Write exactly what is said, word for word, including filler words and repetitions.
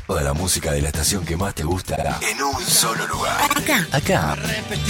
Toda la música de la estación que más te gusta en un solo lugar. Acá. Acá.